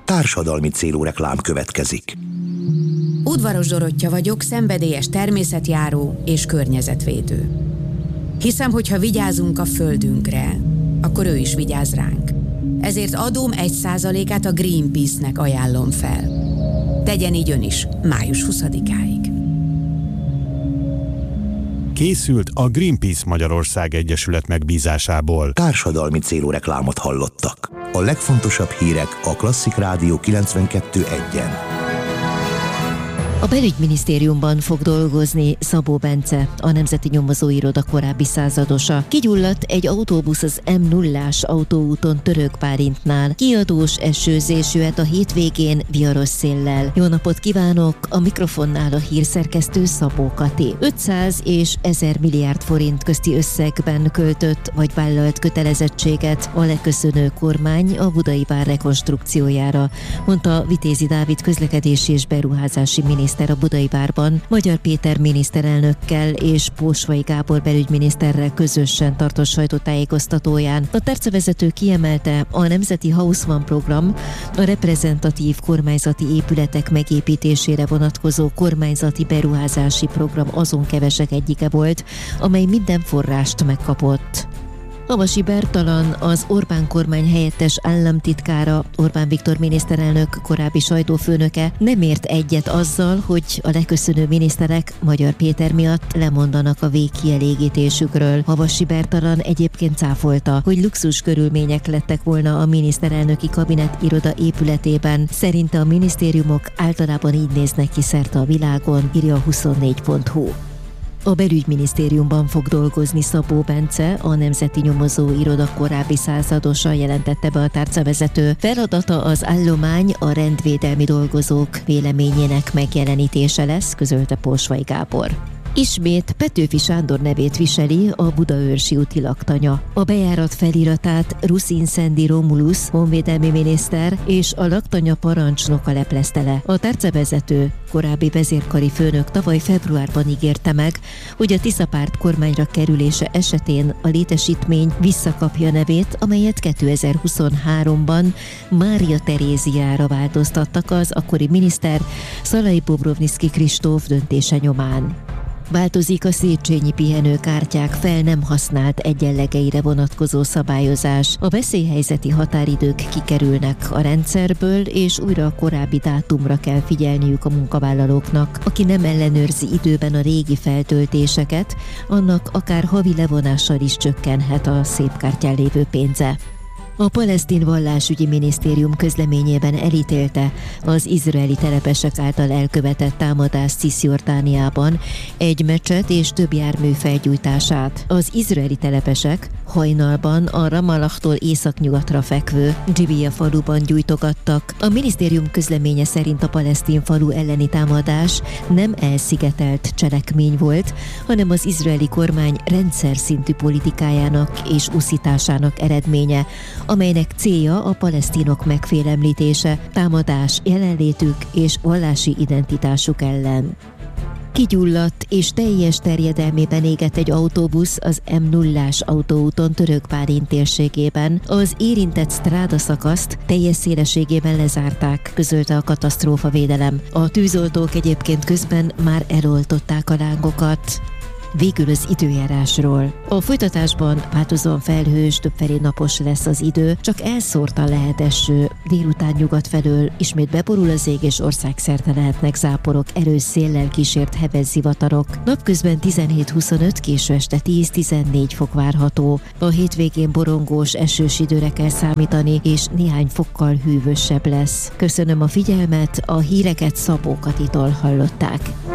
Társadalmi célú reklám következik. Udvaros Dorottya vagyok, szenvedélyes természetjáró és környezetvédő. Hiszem, hogyha vigyázunk a földünkre, akkor ő is vigyáz ránk. Ezért adóm 1%-át a Greenpeace-nek ajánlom fel. Tegyen így ön is, május 20-áig. Készült a Greenpeace Magyarország Egyesület megbízásából. Társadalmi célú reklámot hallottak. A legfontosabb hírek a Klasszik Rádió 92.1-en. A Belügyminisztériumban fog dolgozni Szabó Bence, a Nemzeti Nyomozóiroda korábbi századosa. Kigyulladt egy autóbusz az M0-ás autóúton Török Bálintnál. Kiadós esőzés jöhet a hétvégén viharos széllel. Jó napot kívánok! A mikrofonnál a hírszerkesztő Szabó Kati. 500 és 1000 milliárd forint közti összegben költött vagy vállalt kötelezettséget a leköszönő kormány a Budai vár rekonstrukciójára, mondta Vitézi Dávid közlekedési és beruházási miniszter a Budai várban Magyar Péter miniszterelnökkel és Pósvai Gábor belügyminiszterrel közösen tartott sajtótájékoztatóján. A tárcavezető kiemelte, a Nemzeti House One program a reprezentatív kormányzati épületek megépítésére vonatkozó kormányzati beruházási program azon kevesek egyike volt, amely minden forrást megkapott. Havasi Bertalan, az Orbán kormány helyettes államtitkára, Orbán Viktor miniszterelnök korábbi sajtófőnöke nem ért egyet azzal, hogy a leköszönő miniszterek Magyar Péter miatt lemondanak a végkielégítésükről. Havasi Bertalan egyébként cáfolta, hogy luxus körülmények lettek volna a miniszterelnöki kabinet iroda épületében. Szerinte a minisztériumok általában így néznek ki szerte a világon, írja a 24.hu. A Belügyminisztériumban fog dolgozni Szabó Bence, a Nemzeti Nyomozóiroda korábbi századosa, jelentette be a tárcavezető. Feladata az állomány, a rendvédelmi dolgozók véleményének megjelenítése lesz, közölte Pósvai Gábor. Ismét Petőfi Sándor nevét viseli a Budaörsi úti laktanya. A bejárat feliratát Ruszin Szendi Romulus, honvédelmi miniszter és a laktanya parancsnoka leplezte le. A tárcavezető, korábbi vezérkari főnök tavaly februárban ígérte meg, hogy a Tiszapárt kormányra kerülése esetén a létesítmény visszakapja nevét, amelyet 2023-ban Mária Teréziára változtattak az akkori miniszter Szalai Bobrovnicki Kristóf döntése nyomán. Változik a Széchenyi pihenőkártyák fel nem használt egyenlegeire vonatkozó szabályozás. A veszélyhelyzeti határidők kikerülnek a rendszerből, és újra a korábbi dátumra kell figyelniük a munkavállalóknak. Aki nem ellenőrzi időben a régi feltöltéseket, annak akár havi levonással is csökkenhet a szép kártyán lévő pénze. A palesztin vallásügyi minisztérium közleményében elítélte az izraeli telepesek által elkövetett támadást Ciszjordániában, egy mecset és több jármű felgyújtását. Az izraeli telepesek hajnalban a Ramallahtól északnyugatra fekvő Dzsibia faluban gyújtogattak. A minisztérium közleménye szerint a palesztin falu elleni támadás nem elszigetelt cselekmény volt, hanem az izraeli kormány rendszer szintű politikájának és uszításának eredménye, amelynek célja a palesztinok megfélemlítése, támadás jelenlétük és vallási identitásuk ellen. Kigyulladt és teljes terjedelmében égett egy autóbusz az M0-ás autóúton Török Bálint térségében. Az érintett stráda szakaszt teljes szélességében lezárták, közölte a katasztrófavédelem. A tűzoltók egyébként közben már eloltották a lángokat. Végül az időjárásról. A folytatásban változóan felhős, többfelé napos lesz az idő, csak elszórtan lehet eső, délután nyugat felől ismét beborul az ég, és országszerte lehetnek záporok, erős széllel kísért heves zivatarok. Napközben 17-25, késő este 10-14 fok várható. A hétvégén borongós, esős időre kell számítani, és néhány fokkal hűvösebb lesz. Köszönöm a figyelmet, a híreket Szabó Katitól hallották.